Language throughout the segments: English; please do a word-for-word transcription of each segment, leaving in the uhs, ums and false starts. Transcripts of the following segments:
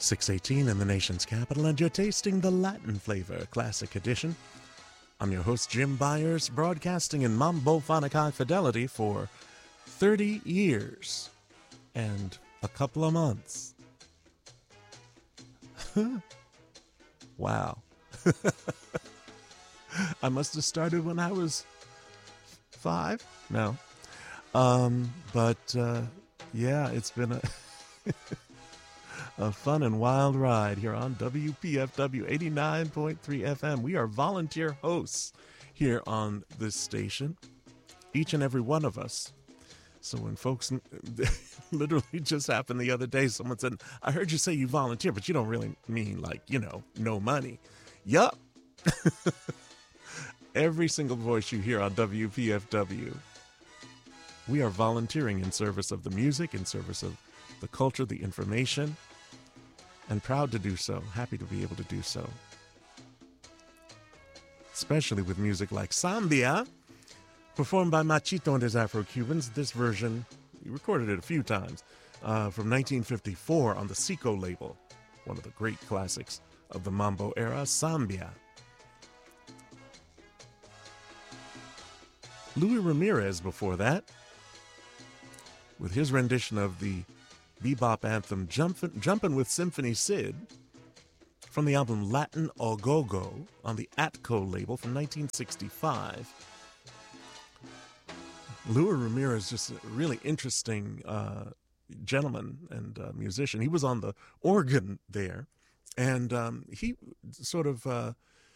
six eighteen in the nation's capital, and you're tasting the Latin Flavor Classic Edition. I'm your host, Jim Byers, broadcasting in Mambo-phonic high fidelity for thirty years and a couple of months. Wow. I must have started when I was five? No. Um, but, uh, yeah, it's been a... A fun and wild ride here on W P F W eighty-nine point three F M. We are volunteer hosts here on this station, each and every one of us. So when folks, literally just happened the other day, someone said, I heard you say you volunteer, but you don't really mean like, you know, no money. Yup. Every single voice you hear on W P F W, we are volunteering in service of the music, in service of the culture, the information, and proud to do so, happy to be able to do so. Especially with music like Sambia, performed by Machito and his Afro-Cubans. This version, we recorded it a few times, uh, from nineteen fifty-four on the Seco label, one of the great classics of the Mambo era, Sambia. Louis Ramirez before that, with his rendition of the bebop anthem Jumpin', Jumpin' with Symphony Sid from the album Latin Ogogo on the Atco label from nineteen sixty-five. Louis Ramirez is just a really interesting uh, gentleman and uh, musician. He was on the organ there, and um, he sort of, uh,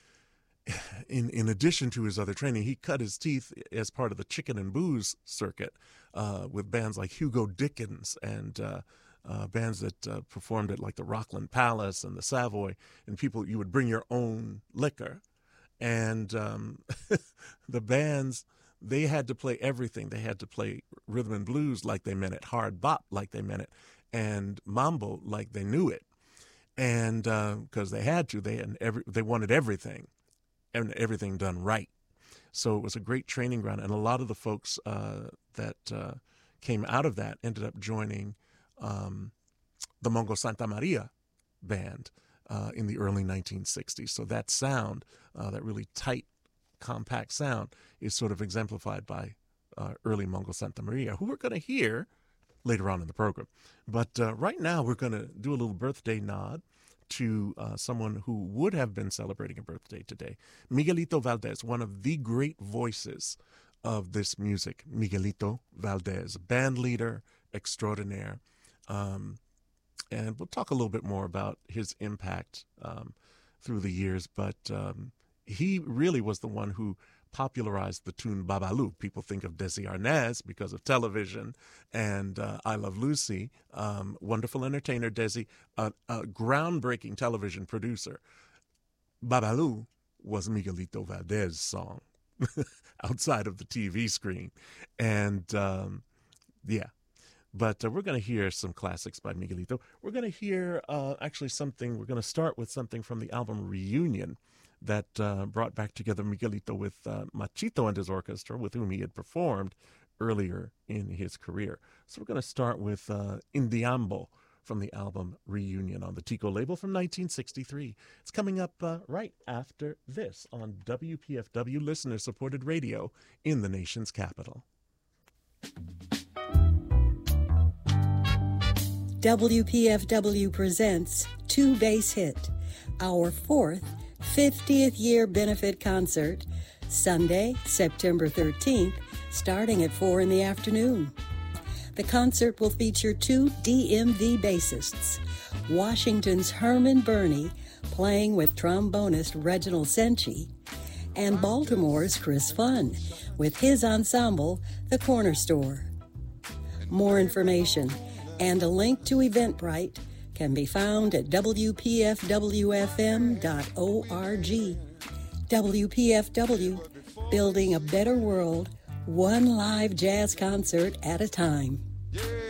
in, in addition to his other training, he cut his teeth as part of the Chicken and Booze circuit uh, with bands like Hugo Dickens and uh, uh, bands that uh, performed at like the Rockland Palace and the Savoy, and people, you would bring your own liquor. And um, the bands, they had to play everything. They had to play rhythm and blues like they meant it, hard bop like they meant it, and mambo like they knew it. And because uh, they had to, they had every, they wanted everything, and everything done right. So it was a great training ground, and a lot of the folks uh, that uh, came out of that ended up joining um, the Mongo Santa Maria band uh, in the early nineteen sixties. So that sound, uh, that really tight, compact sound, is sort of exemplified by uh, early Mongo Santa Maria, who we're going to hear later on in the program. But uh, right now we're going to do a little birthday nod to uh, someone who would have been celebrating a birthday today, Miguelito Valdez, one of the great voices of this music. Miguelito Valdez, band leader extraordinaire. Um, and we'll talk a little bit more about his impact um, through the years, but um, he really was the one who popularized the tune Babalu. People think of Desi Arnaz because of television and uh, I Love Lucy. Um, wonderful entertainer, Desi, a, a groundbreaking television producer. Babalu was Miguelito Valdez's song outside of the T V screen. And um, yeah, but uh, we're going to hear some classics by Miguelito. We're going to hear uh, actually something, we're going to start with something from the album Reunion that uh, brought back together Miguelito with uh, Machito and his orchestra, with whom he had performed earlier in his career. So we're going to start with uh, Indiambo from the album Reunion on the Tico label from nineteen sixty-three. It's coming up uh, right after this on W P F W, listener-supported radio in the nation's capital. W P F W presents Two Bass Hit, our fourth fiftieth year benefit concert, Sunday, September thirteenth, starting at four in the afternoon. The concert will feature two D M V bassists, Washington's Herman Burney playing with trombonist Reginald Senchi, and Baltimore's Chris Funn with his ensemble, The Corner Store. More information and a link to Eventbrite can be found at W P F W F M dot org. W P F W, building a better world, one live jazz concert at a time.